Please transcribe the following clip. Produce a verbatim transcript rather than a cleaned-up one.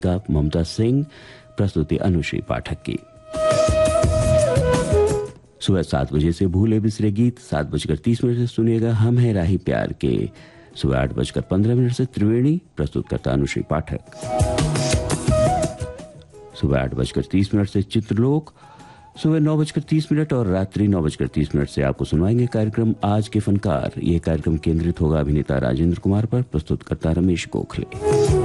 का ममता सिंह, प्रस्तुति अनुश्री पाठक की। सुबह सात बजे से भूले बिसरे गीत, सात बजकर तीस मिनट से सुनिएगा हम है राही प्यार के। सुबह आठ बजकर पंद्रह मिनट से त्रिवेणी, प्रस्तुत करता अनुश्री पाठक। सुबह आठ बजकर तीस मिनट से चित्रलोक, सुबह नौ बजकर तीस मिनट और रात्रि नौ बजकर तीस मिनट से आपको सुनवाएंगे कार्यक्रम आज के फनकार। यह कार्यक्रम केंद्रित होगा अभिनेता राजेंद्र कुमार पर, प्रस्तुत करता रमेश गोखले।